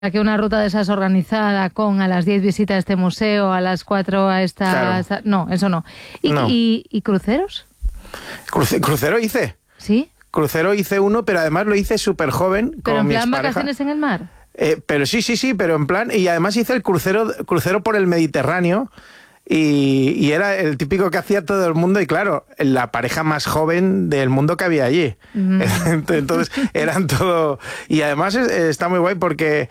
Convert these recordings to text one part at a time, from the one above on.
que una ruta de esas organizada con a las 10 visita a este museo, a las 4 a esta... Claro. No, eso no. ¿Y cruceros? ¿Crucero hice? ¿Sí? Crucero hice uno, pero además lo hice súper joven. ¿Pero en plan pareja. vacaciones en el mar? Pero sí, pero en plan... Y además hice el crucero por el Mediterráneo. Y era el típico que hacía todo el mundo, y claro, la pareja más joven del mundo que había allí. Entonces eran todo... Y además está muy guay porque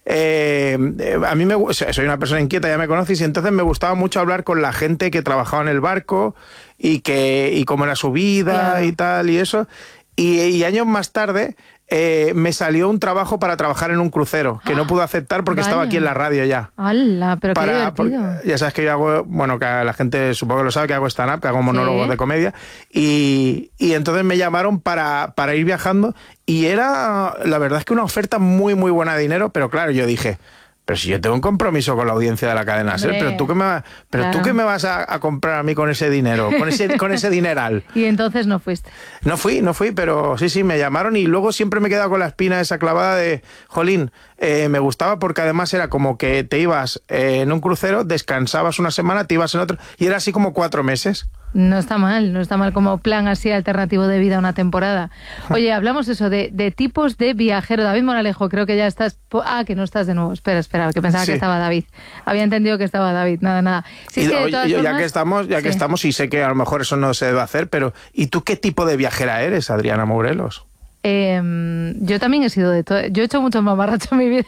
a mí soy una persona inquieta, ya me conoces, y entonces me gustaba mucho hablar con la gente que trabajaba en el barco y cómo era su vida, claro, y tal, y eso. Y años más tarde... me salió un trabajo para trabajar en un crucero, que no pude aceptar porque estaba aquí en la radio ya. ¡Hala! Pero qué divertido. Ya sabes que yo hago, bueno, que la gente supongo que lo sabe, que hago stand-up, que hago monólogos de comedia, y entonces me llamaron para ir viajando, y era, la verdad es que una oferta muy, muy buena de dinero, pero claro, yo dije... Pero si yo tengo un compromiso con la audiencia de la cadena SER, pero tú qué me vas a comprar a mí con ese dinero, con ese dineral. Y entonces no fuiste. No fui, pero sí, me llamaron, y luego siempre me he quedado con la espina esa clavada de, jolín, me gustaba porque además era como que te ibas en un crucero, descansabas una semana, te ibas en otro, y era así como 4 meses. No está mal como plan así alternativo de vida una temporada. Oye, hablamos eso de tipos de viajero. David Moralejo, creo que ya estás... que no estás de nuevo. Espera, que pensaba que estaba David. Había entendido que estaba David, nada. Sí, y, es que de todas formas, ya que estamos, y sé que a lo mejor eso no se debe hacer, pero ¿y tú qué tipo de viajera eres, Adriana Mourelos? Yo también he sido de todo. Yo he hecho mucho mamarracho en mi vida.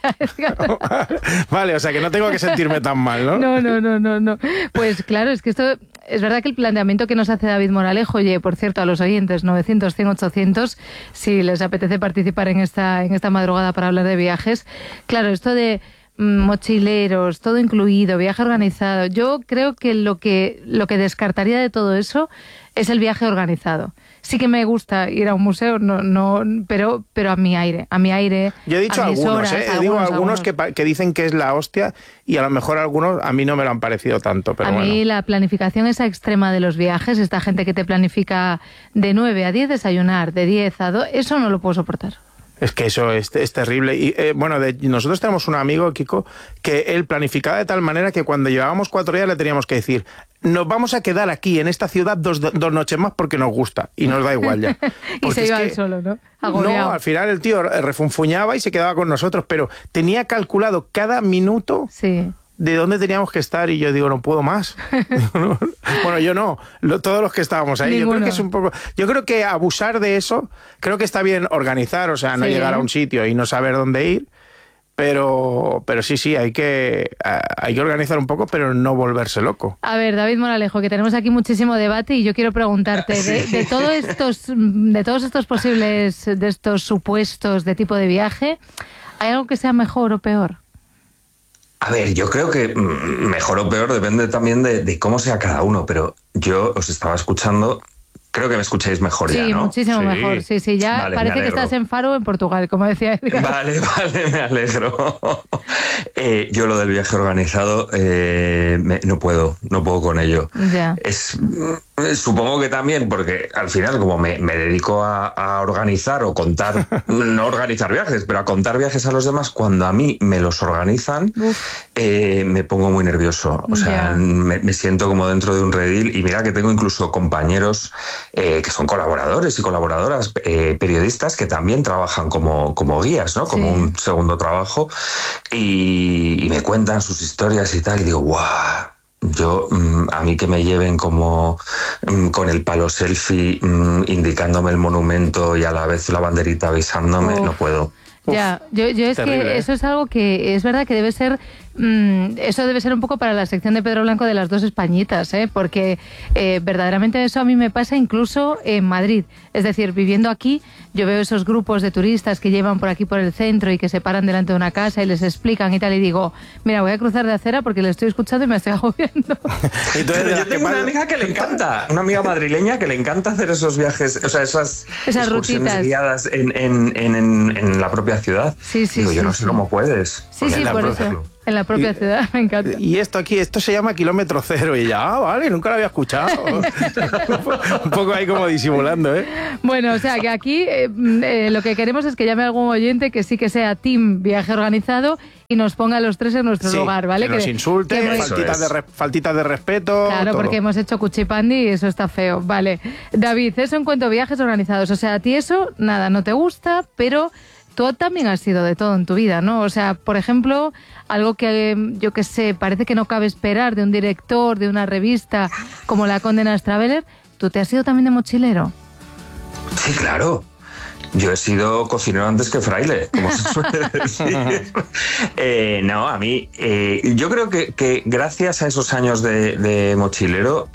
Vale, o sea que no tengo que sentirme tan mal, ¿no? No. Pues claro, es que esto... Es verdad que el planteamiento que nos hace David Moralejo, oye, por cierto, a los oyentes, 900, 100, 800, si les apetece participar en esta madrugada para hablar de viajes, claro, esto de mochileros, todo incluido, viaje organizado, yo creo que lo que descartaría de todo eso es el viaje organizado. Sí que me gusta ir a un museo, pero a mi aire. Yo he dicho algunos que dicen que es la hostia, y a lo mejor algunos a mí no me lo han parecido tanto. Pero a mí la planificación esa extrema de los viajes, esta gente que te planifica de 9 a 10 desayunar, de 10 a 2, eso no lo puedo soportar. Es que eso es terrible. Y nosotros tenemos un amigo, Kiko, que él planificaba de tal manera que cuando llevábamos 4 días le teníamos que decir: nos vamos a quedar aquí en esta ciudad dos noches más porque nos gusta, y nos da igual ya. Y se iba él solo, ¿no? Agobiado. No, al final el tío refunfuñaba y se quedaba con nosotros, pero tenía calculado cada minuto de dónde teníamos que estar, y yo digo, no puedo más. Bueno, yo no, todos los que estábamos ahí. Yo creo que es un poco... Yo creo que abusar de eso, creo que está bien organizar, o sea, no llegar a un sitio y no saber dónde ir, pero sí, hay que organizar un poco, pero no volverse loco. A ver, David Moralejo, que tenemos aquí muchísimo debate, y yo quiero preguntarte, de todos estos posibles, de estos supuestos de tipo de viaje, ¿hay algo que sea mejor o peor? A ver, yo creo que mejor o peor depende también de cómo sea cada uno, pero yo os estaba escuchando, creo que me escucháis mejor ya, ¿no? Sí, muchísimo mejor, sí, ya vale, parece que estás en Faro, en Portugal, como decía Edgar. Vale, me alegro. Yo lo del viaje organizado no puedo con ello. Ya. Supongo que también, porque al final, como me dedico a organizar o contar, no organizar viajes, pero a contar viajes a los demás, cuando a mí me los organizan, me pongo muy nervioso. O sea, me siento como dentro de un redil, y mira que tengo incluso compañeros que son colaboradores y colaboradoras, periodistas, que también trabajan como guías, ¿no? Como un segundo trabajo, y me cuentan sus historias y tal, y digo, ¡guau! Yo, a mí que me lleven como con el palo selfie indicándome el monumento y a la vez la banderita avisándome, no puedo. Ya, yo es terrible, que eso es algo que es verdad que debe ser... eso debe ser un poco para la sección de Pedro Blanco de las dos Españitas, porque verdaderamente eso a mí me pasa incluso en Madrid. Es decir, viviendo aquí, yo veo esos grupos de turistas que llevan por aquí por el centro y que se paran delante de una casa y les explican y tal, y digo, mira, voy a cruzar de acera porque le estoy escuchando y me estoy agobiando. Entonces, yo tengo una amiga que le encanta, una amiga madrileña que le encanta hacer esos viajes, o sea, esas excursiones rutitas guiadas en la propia ciudad. Sí, digo, yo no sé cómo puedes. Sí, por eso. En la propia ciudad, me encanta. Y esto se llama kilómetro cero. Y ella, vale, nunca lo había escuchado. Un poco ahí como disimulando, ¿eh? Bueno, o sea, que aquí lo que queremos es que llame algún oyente que sí que sea team viaje organizado y nos ponga a los tres en nuestro lugar, ¿vale? Que nos insulte, faltitas de respeto. Claro, todo. Porque hemos hecho cuchipandi y eso está feo. Vale. David, eso en cuanto a viajes organizados. O sea, a ti eso, nada, no te gusta, pero tú también has sido de todo en tu vida, ¿no? O sea, por ejemplo, algo que, yo qué sé, parece que no cabe esperar de un director, de una revista como La Condenas Traveler, ¿tú te has sido también de mochilero? Sí, claro. Yo he sido cocinero antes que fraile, como se suele decir. No, a mí, yo creo que gracias a esos años de mochilero,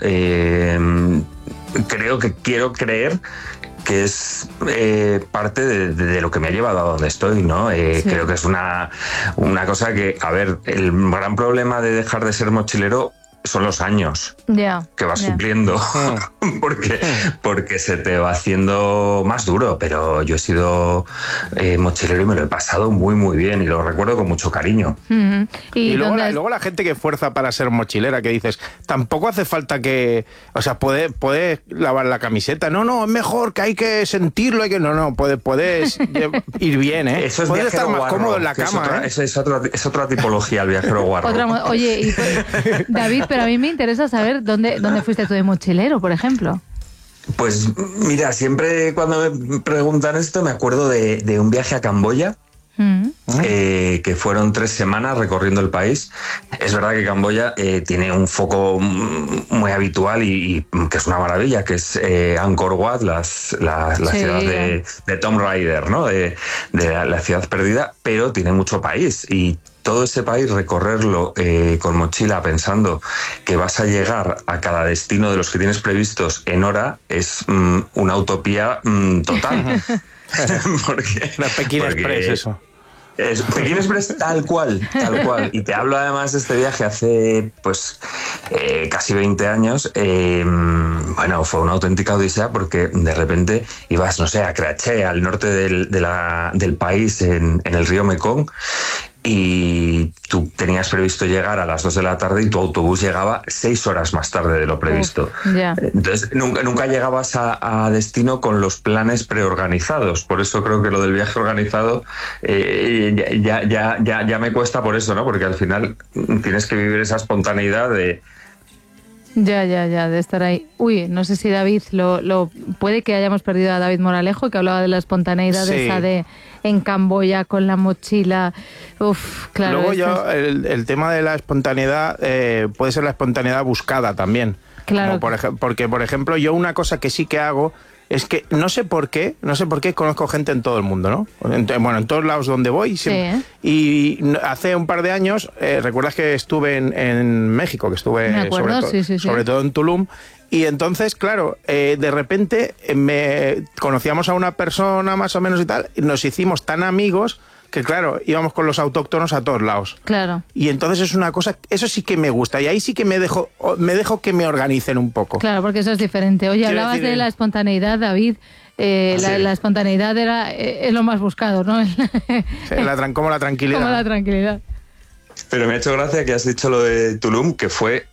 quiero creer que es parte de lo que me ha llevado a donde estoy, ¿no? Sí. Creo que es una cosa que, a ver, el gran problema de dejar de ser mochilero son los años que vas cumpliendo, porque se te va haciendo más duro, pero yo he sido mochilero y me lo he pasado muy, muy bien y lo recuerdo con mucho cariño. Uh-huh. Y luego la gente que fuerza para ser mochilera, que dices, tampoco hace falta que, o sea, puedes lavar la camiseta, no, es mejor que hay que sentirlo, puedes ir bien, ¿eh? Eso es puedes estar más guarro, cómodo en la cama, ¿eh? Es otra tipología, el viajero guarro. Oye, y David, pero a mí me interesa saber dónde fuiste tú de mochilero, por ejemplo. Pues mira, siempre cuando me preguntan esto me acuerdo de un viaje a Camboya, que fueron 3 semanas recorriendo el país. Es verdad que Camboya tiene un foco muy habitual y que es una maravilla, que es Angkor Wat, la ciudad de Tomb Raider, ¿no? De la ciudad perdida, pero tiene mucho país y todo ese país recorrerlo con mochila pensando que vas a llegar a cada destino de los que tienes previstos en hora es una utopía total. Pekín Express, eso. Pekín Express tal cual. Y te hablo además de este viaje hace pues casi 20 años. Bueno, fue una auténtica odisea porque de repente ibas, no sé, a Karachi, al norte del país, en el río Mekong, y tú tenías previsto llegar a las 2 de la tarde y tu autobús llegaba 6 horas más tarde de lo previsto. Entonces nunca llegabas a destino con los planes preorganizados. Por eso creo que lo del viaje organizado ya me cuesta por eso, ¿no? Porque al final tienes que vivir esa espontaneidad de... Ya, de estar ahí. Uy, no sé si David, puede que hayamos perdido a David Moralejo, que hablaba de la espontaneidad esa de en Camboya con la mochila. Uf, claro. Luego el tema de la espontaneidad puede ser la espontaneidad buscada también. Claro. Porque, por ejemplo, yo una cosa que sí que hago es que no sé por qué conozco gente en todo el mundo, ¿no? En todos lados donde voy. Siempre. Sí. Y hace un par de años, ¿recuerdas que estuve en México? Que estuve sobre todo en Tulum. Y entonces, claro, de repente conocíamos a una persona más o menos y tal, y nos hicimos tan amigos que, claro, íbamos con los autóctonos a todos lados. Claro. Y entonces es una cosa, eso sí que me gusta, y ahí sí que me dejo que me organicen un poco. Claro, porque eso es diferente. Oye, hablabas de la espontaneidad, David. La espontaneidad es lo más buscado, ¿no? Como la tranquilidad. Como la tranquilidad. Pero me ha hecho gracia que has dicho lo de Tulum, que fue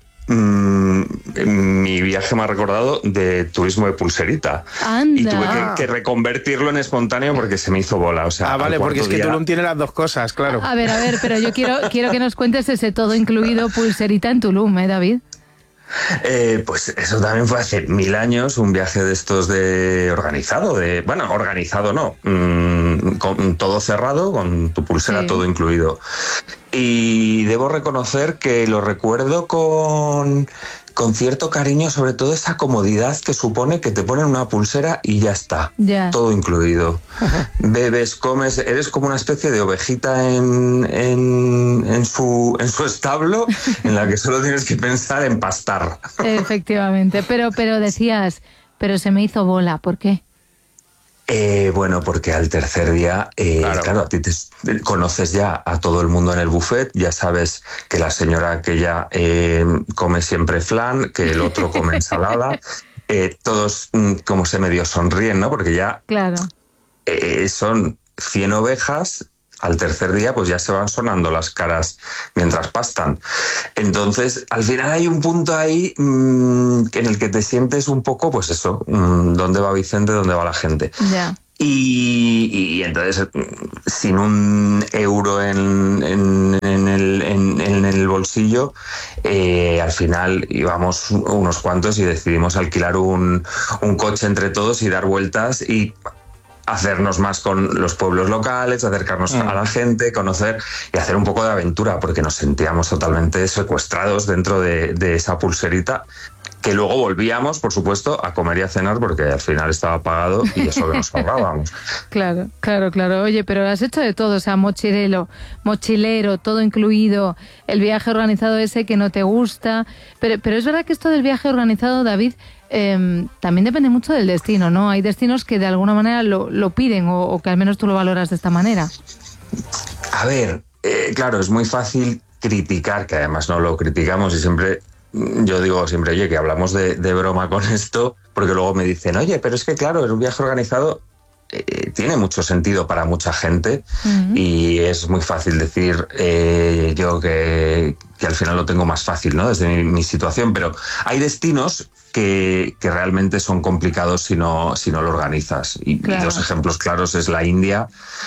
mi viaje más recordado de turismo de pulserita. Anda. Y tuve que reconvertirlo en espontáneo porque se me hizo bola. O sea, vale, porque es que Tulum tiene las dos cosas, claro. A ver, pero yo quiero que nos cuentes ese todo incluido pulserita en Tulum, David. Pues eso también fue hace 1000 años, un viaje de estos organizado no, con todo cerrado, con tu pulsera todo incluido. Y debo reconocer que lo recuerdo con cierto cariño, sobre todo esa comodidad que supone que te ponen una pulsera y ya está, todo incluido. Bebes, comes, eres como una especie de ovejita en su establo, en la que solo tienes que pensar en pastar. Efectivamente, pero decías, pero se me hizo bola, ¿por qué? Bueno, porque al tercer día, claro, a ti te conoces ya a todo el mundo en el buffet, ya sabes que la señora aquella come siempre flan, que el otro come ensalada, todos como se medio sonríen, ¿no? Porque ya son 100 ovejas al tercer día pues ya se van sonando las caras mientras pastan. Entonces, al final hay un punto ahí en el que te sientes un poco, pues eso, ¿dónde va Vicente, dónde va la gente? Ya. Y entonces, sin un euro en el bolsillo, al final íbamos unos cuantos y decidimos alquilar un coche entre todos y dar vueltas y hacernos más con los pueblos locales, acercarnos a la gente, conocer y hacer un poco de aventura, porque nos sentíamos totalmente secuestrados dentro de esa pulserita, que luego volvíamos, por supuesto, a comer y a cenar, porque al final estaba pagado y eso que nos ahorrábamos. Claro. Oye, pero has hecho de todo, o sea, mochilero, todo incluido, el viaje organizado ese que no te gusta, pero es verdad que esto del viaje organizado, David, también depende mucho del destino, ¿no? Hay destinos que de alguna manera lo piden o que al menos tú lo valoras de esta manera. A ver, claro, es muy fácil criticar, que además no lo criticamos y siempre... Yo digo siempre, oye, que hablamos de broma con esto, porque luego me dicen, oye, pero es que claro, un viaje organizado tiene mucho sentido para mucha gente y es muy fácil decir yo que al final lo tengo más fácil, ¿no? Desde mi situación, pero hay destinos que realmente son complicados si no lo organizas. Y dos ejemplos claros es la India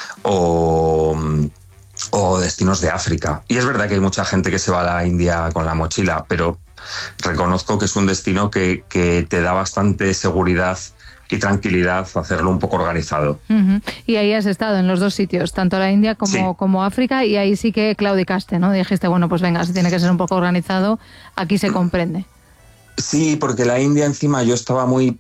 o destinos de África. Y es verdad que hay mucha gente que se va a la India con la mochila, pero reconozco que es un destino que te da bastante seguridad y tranquilidad hacerlo un poco organizado. Y ahí has estado en los dos sitios, tanto la India como África, y ahí sí que claudicaste, ¿no? Dijiste, bueno, pues venga, si tiene que ser un poco organizado, aquí se comprende. Sí, porque la India encima yo estaba muy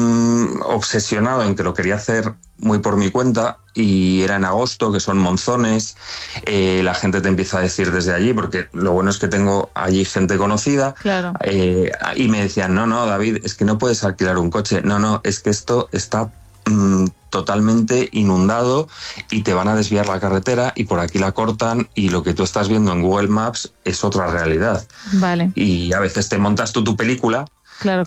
obsesionado en que lo quería hacer muy por mi cuenta y era en agosto, que son monzones, la gente te empieza a decir desde allí, porque lo bueno es que tengo allí gente conocida, claro. Y me decían, no, David, es que no puedes alquilar un coche, no, es que esto está totalmente inundado y te van a desviar la carretera y por aquí la cortan y lo que tú estás viendo en Google Maps es otra realidad. Vale. Y a veces te montas tú tu película. Claro.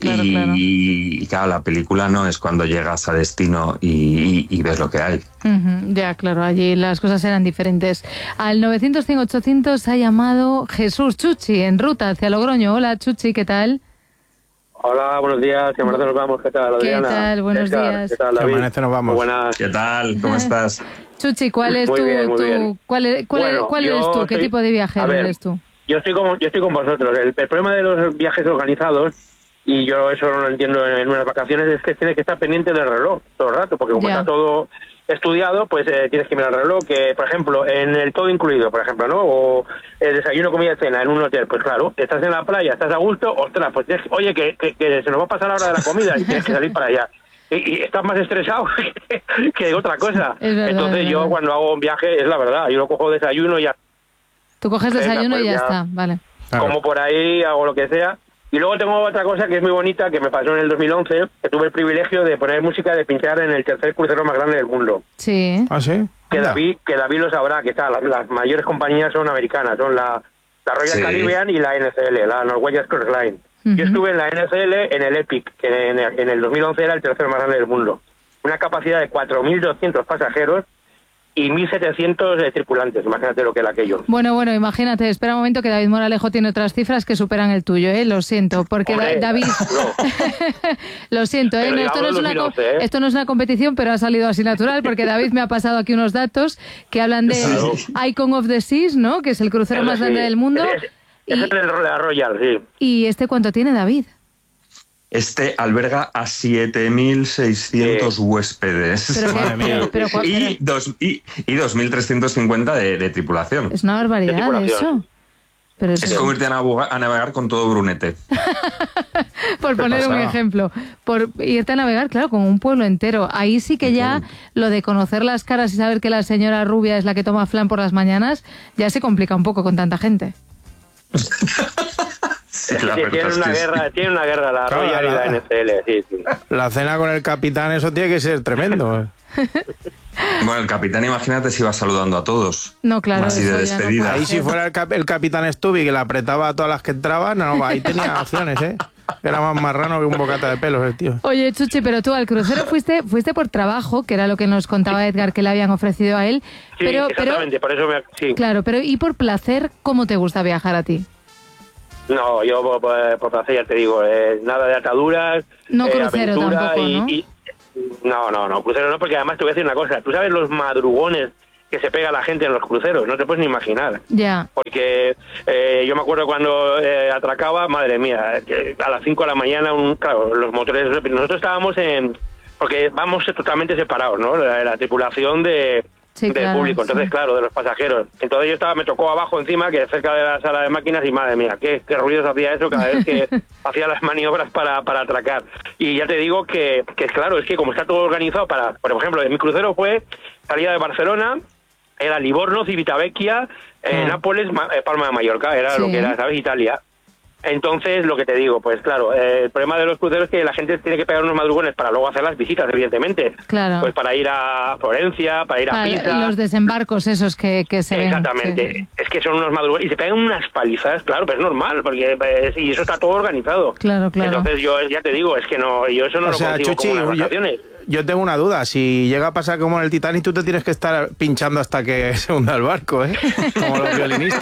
Y claro, la película no es cuando llegas a destino y ves lo que hay. Ya, claro, allí las cosas eran diferentes. Al 900-100-800 ha llamado Jesús Chuchi en ruta hacia Logroño. Hola, Chuchi, ¿qué tal? Hola, buenos días. Que amanece nos vamos. ¿Qué tal, Adriana? ¿Qué tal? Buenos días. ¿Qué tal, David? Que amanece nos vamos. Buenas. ¿Qué tal? ¿Cómo estás? Chuchi, ¿cuál es muy tu... bien, muy bien. ¿Cuál eres tú? ¿Qué tipo de viajero eres tú? Yo estoy con vosotros. El problema de los viajes organizados, y yo eso no lo entiendo en unas vacaciones, es que tienes que estar pendiente del reloj todo el rato, porque como está todo estudiado, pues tienes que mirar el reloj, que por ejemplo, en el todo incluido, por ejemplo, ¿no? O el desayuno, comida y cena en un hotel, pues claro, estás en la playa, estás a gusto, ostras, pues tienes, oye, que se nos va a pasar la hora de la comida y tienes que salir para allá. Y estás más estresado que otra cosa. Verdad, entonces yo cuando hago un viaje, es la verdad, yo lo cojo desayuno y ya. Tú coges desayuno pues y ya está, vale. Claro. Como por ahí, hago lo que sea. Y luego tengo otra cosa que es muy bonita, que me pasó en el 2011, que tuve el privilegio de poner música, de pinchar en el tercer crucero más grande del mundo. Sí. ¿Ah, sí? Que David lo sabrá, que las mayores compañías son americanas, son la Royal Caribbean y la NCL, la Norwegian Cruise Line. Yo estuve en la NCL en el Epic, que en el 2011 era el tercer más grande del mundo. Una capacidad de 4.200 pasajeros y 1.700 tripulantes. Imagínate lo que era aquello. Bueno, imagínate, espera un momento que David Moralejo tiene otras cifras que superan el tuyo, lo siento, porque Hombre, David... no. Lo siento, Pero esto no es una competición, pero ha salido así natural, porque David me ha pasado aquí unos datos que hablan de Icon of the Seas, ¿no? Que es el crucero más grande del mundo. Es la Royal, sí. ¿Y este cuánto tiene, David? Este alberga a 7.600 huéspedes. Y 2.350 de tripulación. Es una barbaridad eso. Pero es como irte a navegar con todo Brunete. Por poner un ejemplo. Por irte a navegar, claro, con un pueblo entero. Ahí sí que ya lo de conocer las caras y saber que la señora rubia es la que toma flan por las mañanas, ya se complica un poco con tanta gente. Sí, tiene una guerra la Royal y la NCL, sí. La cena con el capitán, eso tiene que ser tremendo. Bueno, el capitán, imagínate si va saludando a todos. No, claro. Así de despedida. Ahí si fuera el capitán Stubby que le apretaba a todas las que entraban, no, ahí tenía opciones, ¿eh? Era más marrano que un bocata de pelos el tío. Oye, Chuchi, pero tú al crucero fuiste por trabajo, que era lo que nos contaba Edgar que le habían ofrecido a él. Sí, exactamente, por eso sí. Claro, pero ¿y por placer cómo te gusta viajar a ti? No, yo por placer ya te digo, nada de ataduras, no crucero tampoco, ¿no? No, crucero no, porque además te voy a decir una cosa, tú sabes los madrugones que se pega la gente en los cruceros, no te puedes ni imaginar. Ya. Porque yo me acuerdo cuando atracaba, madre mía, a las 5 de la mañana, claro, los motores, nosotros estábamos porque vamos totalmente separados, ¿no? La tripulación del público, entonces claro, de los pasajeros. Entonces me tocó abajo encima, que cerca de la sala de máquinas, y madre mía, qué ruidos hacía eso cada vez que hacía las maniobras para atracar. Y ya te digo que claro, es que como está todo organizado por ejemplo, mi crucero salía de Barcelona, era Livorno, Civitavecchia, Nápoles, Palma de Mallorca, era lo que era, ¿sabes? Italia. Entonces, lo que te digo, pues claro, el problema de los cruceros es que la gente tiene que pegar unos madrugones para luego hacer las visitas, evidentemente. Claro. Pues para ir a Florencia, para ir a Pisa. Los desembarcos esos que se ven. Exactamente. Sí. Es que son unos madrugones y se pegan unas palizas, claro, pero es normal, porque y eso está todo organizado. Claro. Entonces, yo ya te digo, es que yo eso no lo consigo Chuchi, como unas vacaciones. Yo tengo una duda, si llega a pasar como en el Titanic, tú te tienes que estar pinchando hasta que se hunda el barco, ¿eh? Como los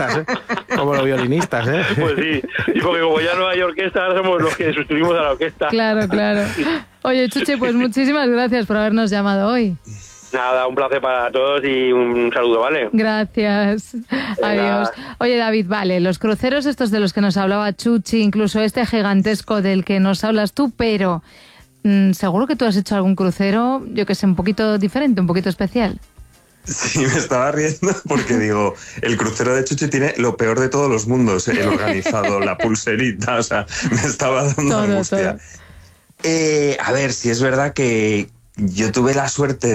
violinistas, ¿eh? Pues sí, y porque como ya no hay orquesta, ahora somos los que sustituimos a la orquesta. Claro. Oye, Chuchi, pues muchísimas gracias por habernos llamado hoy. Nada, un placer para todos y un saludo, ¿vale? Gracias. Adiós. Oye, David, vale, los cruceros estos de los que nos hablaba Chuchi, incluso este gigantesco del que nos hablas tú, pero... seguro que tú has hecho algún crucero, yo que sé, un poquito diferente, un poquito especial. Sí, me estaba riendo porque digo, el crucero de Chuchi tiene lo peor de todos los mundos, el organizado, la pulserita, o sea, me estaba dando angustia. A ver, si es verdad que yo tuve la suerte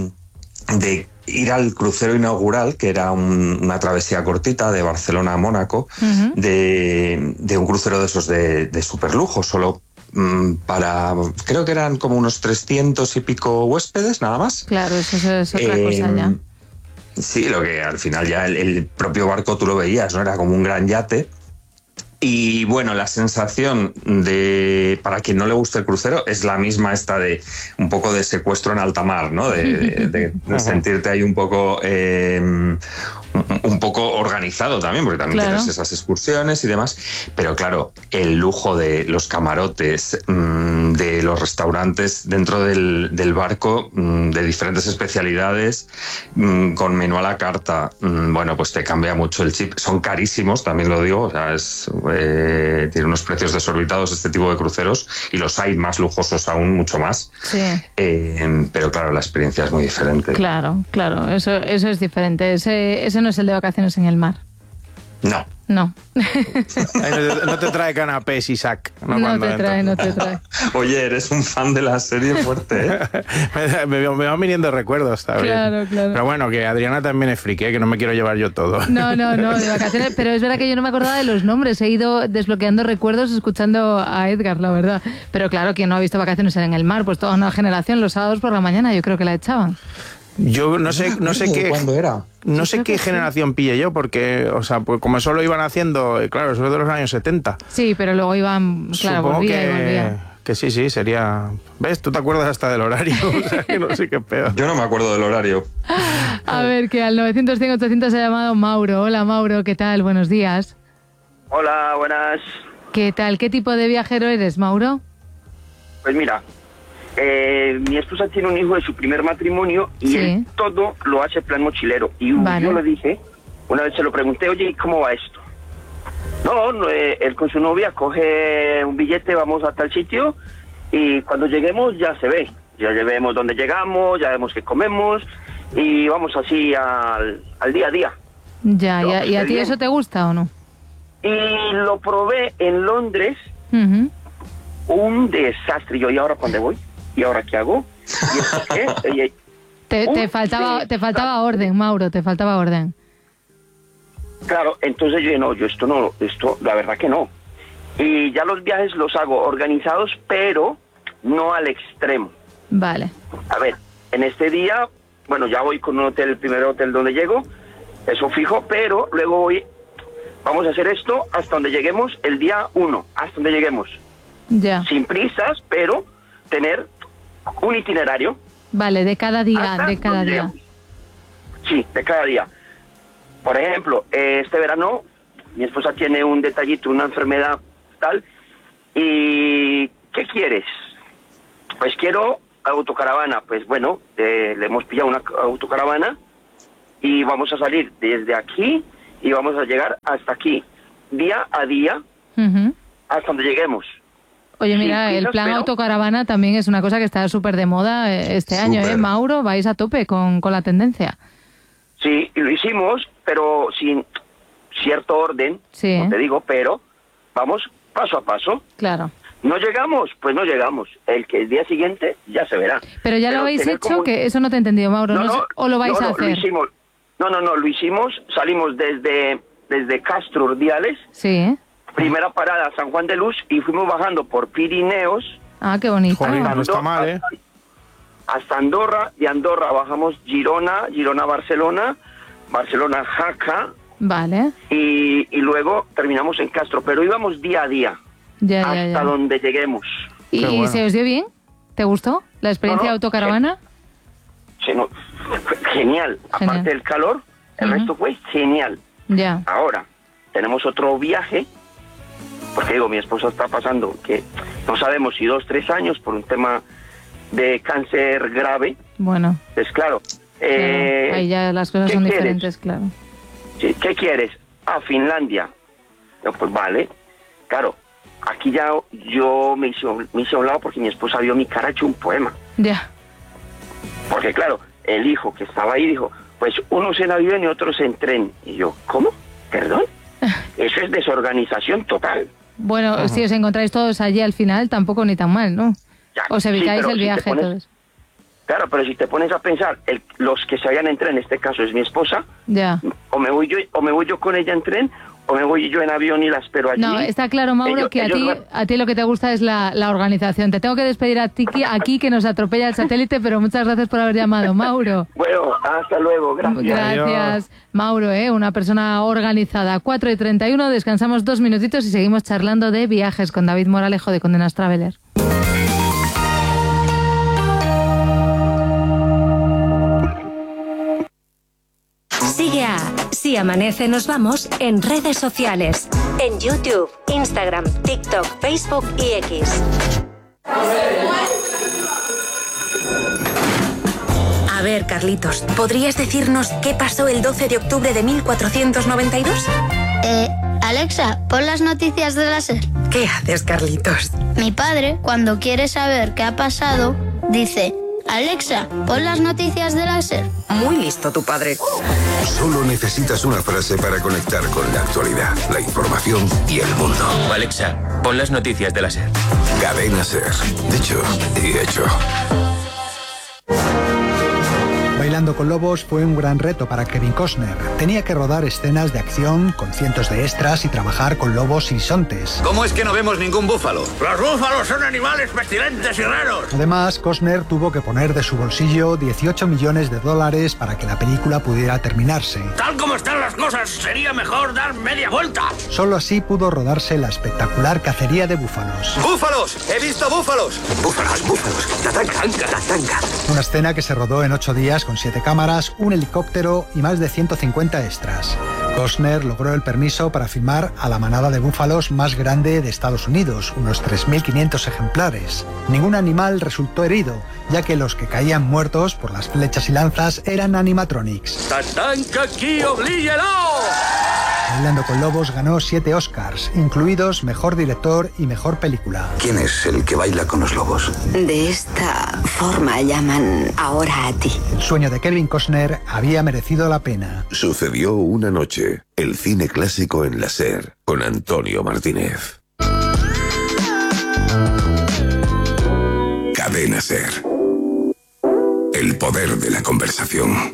de ir al crucero inaugural, que era una travesía cortita de Barcelona a Mónaco, de un crucero de esos de superlujo, solo creo que eran como unos 300 y pico huéspedes, nada más. Claro, eso es otra cosa ya. Sí, lo que al final ya el propio barco tú lo veías, ¿no? Era como un gran yate. Y bueno, la sensación para quien no le guste el crucero es la misma esta de un poco de secuestro en alta mar, ¿no? De sentirte ahí un poco organizado también, porque también tienes esas excursiones y demás. Pero claro, el lujo de los camarotes, de los restaurantes dentro del barco, de diferentes especialidades, con menú a la carta, bueno, pues te cambia mucho el chip. Son carísimos, también lo digo, o sea, tiene unos precios desorbitados este tipo de cruceros, y los hay más lujosos aún, mucho más. Sí. Pero claro, la experiencia es muy diferente. Claro, eso es diferente. Ese no es el de vacaciones en el mar. No. No. No te trae canapés, Isaac. No te trae. Oye, eres un fan de la serie fuerte, ¿eh? me van viniendo recuerdos, ¿sabes? Claro. Pero bueno, que Adriana también es friki, que no me quiero llevar yo todo. No, de vacaciones. Pero es verdad que yo no me acordaba de los nombres. He ido desbloqueando recuerdos escuchando a Edgar, la verdad. Pero claro, quien no ha visto vacaciones en el mar, pues toda una generación, los sábados por la mañana, yo creo que la echaban. Yo no sé qué. ¿Cuándo era? No sé qué generación pillé yo, porque, o sea, pues como eso lo iban haciendo, claro, eso es de los años 70. Sí, pero luego iban, claro, volvía. Que sí, sería... ¿Ves? Tú te acuerdas hasta del horario, o sea, que no sé qué peor. Yo no me acuerdo del horario. A ver, que al 900-100-800 se ha llamado Mauro. Hola, Mauro, ¿qué tal? Buenos días. Hola, buenas. ¿Qué tal? ¿Qué tipo de viajero eres, Mauro? Pues mira, mi esposa tiene un hijo de su primer matrimonio y él todo lo hace plan mochilero. Y yo le dije, una vez se lo pregunté, oye, ¿y cómo va esto? No, él con su novia coge un billete, vamos a tal sitio y cuando lleguemos ya se ve. Ya vemos dónde llegamos, ya vemos qué comemos y vamos así al día a día. Ya, ¿y a ti eso te gusta o no? Y lo probé en Londres, un desastre. ¿Y ahora para dónde voy? ¿Y ahora qué hago? ¿Y esto qué? Te faltaba orden, Mauro, te faltaba orden. Claro, entonces yo dije, esto la verdad que no. Y ya los viajes los hago organizados, pero no al extremo. Vale. A ver, en este día, bueno, ya voy con un hotel, el primer hotel donde llego, eso fijo, pero luego vamos a hacer esto hasta donde lleguemos el día 1, hasta donde lleguemos. sin prisas, pero tener un itinerario. Vale, de cada día, Sí, de cada día. Por ejemplo, este verano mi esposa tiene un detallito, una enfermedad tal, y ¿qué quieres? Pues quiero autocaravana. Pues bueno, le hemos pillado una autocaravana y vamos a salir desde aquí y vamos a llegar hasta aquí, día a día, hasta donde lleguemos. Oye, mira, el plan autocaravana también es una cosa que está súper de moda este año, ¿eh, Mauro? Vais a tope con la tendencia. Sí, y lo hicimos, pero sin cierto orden, como te digo, pero vamos paso a paso. Claro. ¿No llegamos? Pues no llegamos. El día siguiente ya se verá. Pero ya lo habéis hecho, que eso no te he entendido, Mauro. ¿O lo vais a hacer? Lo hicimos. Lo hicimos. Salimos desde Castro Urdiales. Sí. Primera parada, San Juan de Luz, y fuimos bajando por Pirineos. Ah, qué bonito. Joder, no está mal, ¿eh? Hasta Andorra, de Andorra bajamos Girona, Barcelona, Barcelona Jaca. Vale. Y luego terminamos en Castro, pero íbamos día a día. Hasta donde lleguemos. ¿Y bueno, se os dio bien? ¿Te gustó la experiencia de autocaravana? Genial. Aparte del calor, el resto fue genial. Ya. Ahora, tenemos otro viaje, porque digo, mi esposa está pasando que no sabemos si 2-3 años por un tema de cáncer grave. Bueno. Pues claro. Ahí ya las cosas son diferentes, claro. Sí, ¿qué quieres? A Finlandia. Pues vale. Claro, aquí ya yo me hice a un lado porque mi esposa vio mi cara hecho un poema. Ya. Porque claro, el hijo que estaba ahí dijo, pues unos en avión y otros en tren. Y yo, ¿cómo? ¿Perdón? Eso es desorganización total. Bueno, si os encontráis todos allí al final, tampoco ni tan mal, ¿no? Ya, os evitáis el viaje todos. Claro, pero si te pones a pensar, los que se vayan en tren, en este caso es mi esposa, ya. o me voy yo con ella en tren, o me voy yo en avión y la espero allí. No, está claro, Mauro, que a ti lo que te gusta es la organización. Te tengo que despedir a ti aquí, que nos atropella el satélite, pero muchas gracias por haber llamado, Mauro. Bueno, hasta luego, gracias. Gracias, Mauro, una persona organizada. 4:31, descansamos 2 minutitos y seguimos charlando de viajes con David Moralejo de Condenas Traveler. Sigue a Si Amanece Nos Vamos en redes sociales. En YouTube, Instagram, TikTok, Facebook y X. A ver, Carlitos, ¿podrías decirnos qué pasó el 12 de octubre de 1492? Alexa, pon las noticias de la SER. ¿Qué haces, Carlitos? Mi padre, cuando quiere saber qué ha pasado, dice... Alexa, pon las noticias de la SER. Muy listo tu padre. Solo necesitas una frase para conectar con la actualidad, la información y el mundo. Alexa, pon las noticias de la SER. Cadena SER. Dicho y hecho. Bailando con lobos fue un gran reto para Kevin Costner. Tenía que rodar escenas de acción con cientos de extras y trabajar con lobos y bisontes. ¿Cómo es que no vemos ningún búfalo? ¡Los búfalos son animales pestilentes y raros! Además, Costner tuvo que poner de su bolsillo $18 millones para que la película pudiera terminarse. Tal como están las cosas, sería mejor dar media vuelta. Solo así pudo rodarse la espectacular cacería de búfalos. ¡Búfalos! ¡He visto búfalos! ¡Búfalos, búfalos! ¡Tatanga! Una escena que se rodó en 8 días con 7 cámaras, un helicóptero y más de 150 extras. Costner logró el permiso para filmar a la manada de búfalos más grande de Estados Unidos, unos 3.500 ejemplares. Ningún animal resultó herido, ya que los que caían muertos por las flechas y lanzas eran animatronics. ¡Tatanka aquí, oblíguelo! Bailando con lobos ganó 7 Oscars, incluidos Mejor Director y Mejor Película. ¿Quién es el que baila con los lobos? De esta forma llaman ahora a ti. El sueño de Kevin Costner había merecido la pena. Sucedió una noche. El cine clásico en la SER, con Antonio Martínez. Cadena SER. El poder de la conversación.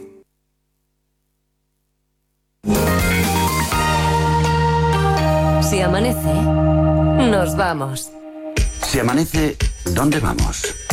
Si amanece, nos vamos. Si amanece, ¿dónde vamos?